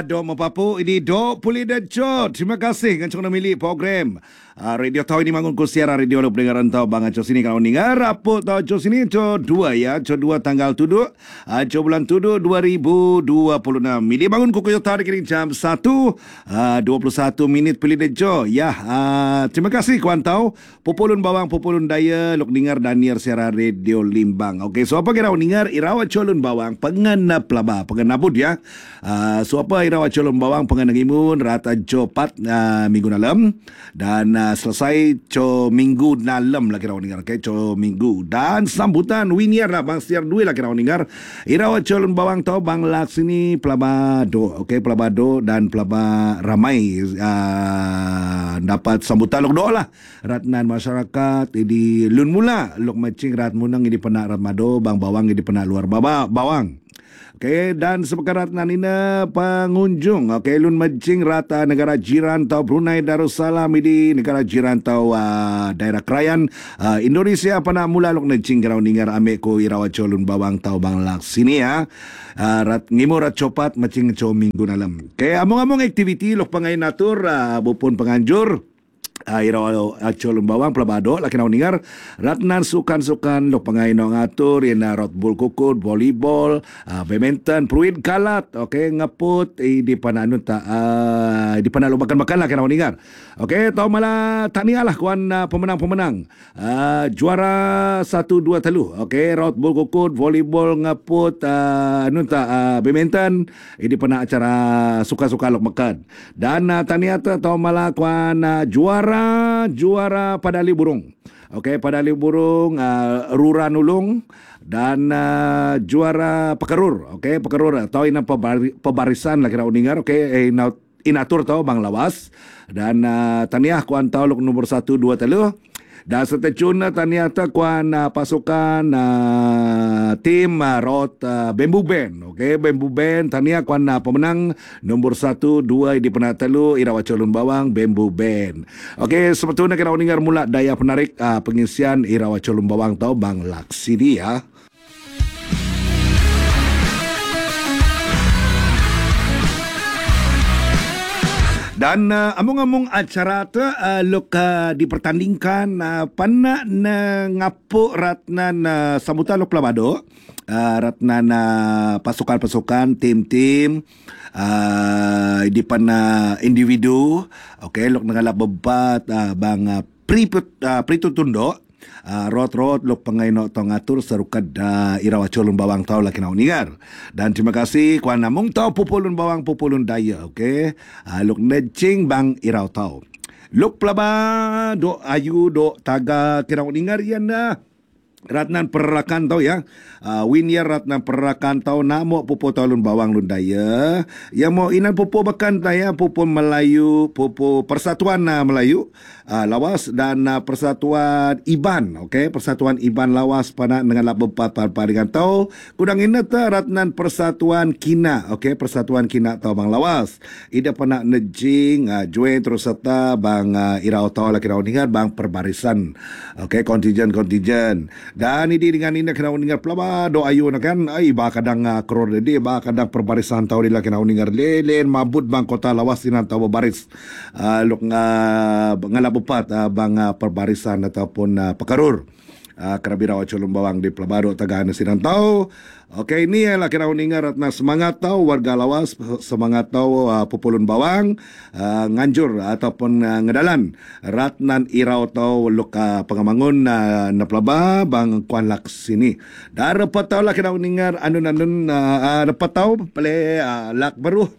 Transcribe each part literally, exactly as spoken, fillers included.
Dok Mapapu, ini Dok Puli dan Cot. Terima kasih dengan cakap milik program. Uh, radio tahu ini mangun ku siaran radio lo pendengar rantau bang Aco sini kalau dengar apa tahu Aco sini Aco dua ya Aco dua tanggal tujuh Aco bulan tujuh dua ribu dua puluh enam ini bangun ku kuyo tahu kini jam satu dua puluh satu minit pilih dejo ya. Uh, terima kasih kawan tahu populun bawang populun daya lok dengar Daniel siaran radio Limbang. Okey, so apa kira dengar irawa colun bawang pengenap laba pengenaput ya. Uh, so apa irawa colun bawang pengenang imun rata jopat uh, minggu malam dan uh, selesai co minggu dalam lah kira dengar okay? Co minggu dan sambutan winiar lah bang siar dua lah kira dengar irawa colon bawang tau bang laksini pelaba do okay? Pelaba do dan pelaba ramai uh, dapat sambutan lok do lah ratnan masyarakat di lun mula lok macing rat munang ini pernah rat mado bang bawang ini pernah luar baba bawang. Okey, dan sepekerat nanina pengunjung okey lun majing rata negara jiran tau Brunei Darussalam di negara jiran tau uh, daerah Krayan uh, Indonesia pana mula lok najing garau ningar ame ko irawa colun bawang tau bang lak sini ya uh, rat ngimo rat copat macing co minggu dalam. Okey, among-among aktiviti lok pangai natur uh, bupun penganjur Uh, iraw acolong bawang pelabado laki na uningar ratnan sukan-sukan lo pangai no ngatur yana rotball kukut volleyball uh, badminton pruid kalat okay ngaput eh, di pananun ta uh, di panalo makan-makan laki na uningar okay tau malah tahniah lah kuan uh, pemenang-pemenang uh, juara satu dua telu okay rotball kukut volleyball ngaput uh, anun ta uh, badminton eh, di pana acara suka-suka lok makan dan uh, tahniah ta tau malah kuan uh, juara juara padali burung. Okey, padali burung uh, Rura Nulung dan uh, juara pekerur. Okey, pekerur atau ina pebari, pebarisan lah kira uningar. Okey, eh, ina, inatur tau bang lawas dan uh, taniah kuan tau lok nomor satu dua telu. Dan setecuna taniata kuan uh, pasukan uh, tim uh, rot uh, Bamboo Band. Okey, Bamboo Band tania kuan uh, pemenang nombor satu dua di pernah telu irawa colun bawang Bamboo Band. Okey, sebetulnya kena dengar mula daya penarik uh, pengisian irawa colun bawang tau bang Laksidi ya. Dan uh, among-among acara tu uh, lok uh, dipertandingkan uh, pana na ngapo ratnan uh, sambutan lok pelabado uh, ratnan uh, pasukan-pasukan tim-tim uh, di pana individu okey lok nangalap bebat uh, bang uh, priput uh, pritutundo Uh, rot-rot lok pengaino tau ngatur serukad uh, irawa colun bawang tau laki na uningar. Dan terima kasih kuan namung tau pupulun bawang pupulun daya okey. Uh, lok necing bang iraw tau. Lok pelaba do ayu do taga kira uningar yan na. Ratnan perakan tau ya. Uh, Winyar ratnan perakan tau namo pupu taulun bawang lun daya. Ya mau inan pupu bakan taya pupu Melayu, pupu Persatuan uh, Melayu uh, Lawas dan uh, Persatuan Iban. Okey, Persatuan Iban Lawas pada dengan lap bepat paringan tau. Kudang ina ta ratnan Persatuan Kina. Okey, Persatuan Kina tau bang Lawas. Ida pana nejing uh, join terus serta bang uh, irau tau laki rau ningar bang perbarisan. Okey, kontijen-kontijen. Dan ini dengan ini kena dengar pelaba do ayu nak kan ai ba kadang uh, kror de ba kadang perbarisan tau dila kena dengar lelen mabut bang kota Lawas dinan tau baris uh, lok uh, ngalap upat uh, bang uh, perbarisan ataupun uh, pekarur uh, kerabira colong bawang di pelabado tagana sinan tau. Okey, ini ialah kena uningar ratna semangat tau warga Lawas, semangat tau uh, pupulun bawang uh, nganjur ataupun uh, ngedalan ratnan irau tau luka pengamangun uh, na pelaba bang kuan lak sini. Dan repat tau lah kena uningar anun-anun uh, uh, repat tau pale uh, lak baru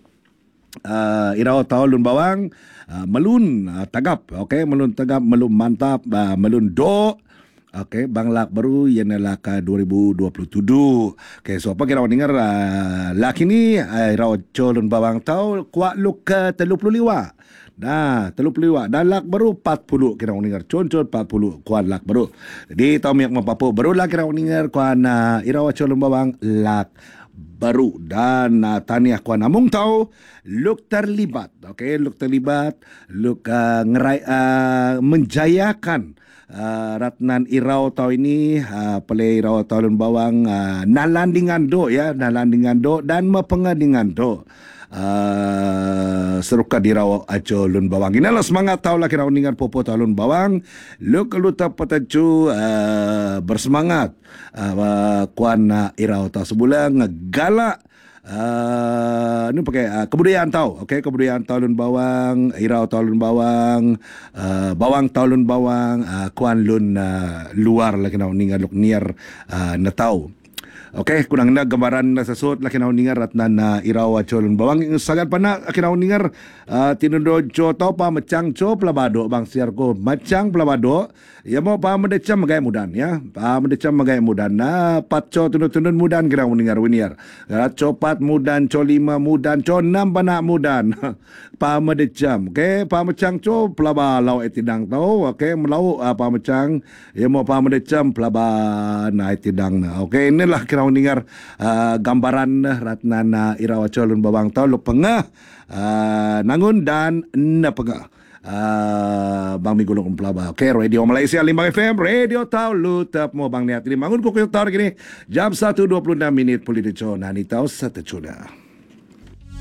uh, irau tau lun bawang uh, melun uh, tagap. Okey, melun tagap, melun mantap, uh, melun do. Okey, bang lak baru yang laka dua ribu dua puluh tujuh. Okey, so apa kira dengar uh, lak ini uh, raw colon bawang tau kuat luk ke tiga puluh lima. Nah, tiga puluh lima dan lak baru empat puluh kira dengar concon empat puluh kuat lak baru. Jadi tau miak mapapo baru lak kira dengar kuat uh, iraw colon bawang lak baru dan uh, taniah kuan amung tau luk terlibat. Okey, luk terlibat, luk uh, ngerai uh, menjayakan Uh, ratnan irau tau ini uh, pelai irau tau lun bawang uh, nalan dengan do ya nalan dengan do dan mepenga dengan do uh, seruka dirau aco lun bawang. Inilah semangat tau lah kira uningan popo tau lun bawang. Lu kalau tak patacu uh, bersemangat uh, kuan uh, irau tau sebulan galak. Uh, ini pakai uh, kebudayaan tau, okey, kebudayaan taulun bawang, irau taulun bawang, uh, bawang taulun bawang, uh, kuan lun uh, luar lagi nak ningan luk niar uh, na tau. Okey, kunang na gambaran na sasot laki na ningar at na na iraw at cholon bawang sagat pa na laki na ningar uh, tinundod cho tau pa macang cho plabado bang siar ko macang plabado ya mo pa madecam magay mudan ya pa madecam magay mudan na pat cho tunod-tunod mudan kira ningar winiar at cho pat mudan cho lima mudan cho enam pa na mudan pa madecam okey pa macang cho plaba law etidang tau okey melaw uh, pa macang ya mo pa madecam plaba na etidang na okey inilah kira ningar uh, gambaran ratna na iraw cholon bawang tau luk pengah uh, nangun dan na pengah uh, bang migulong pelaba. Okay, Radio Malaysia lima F M, Radio Tau lutap mo bang niat ini mangun ko kayo tawar gini jam satu dua puluh enam minit puli deco nani tau sa tecuna.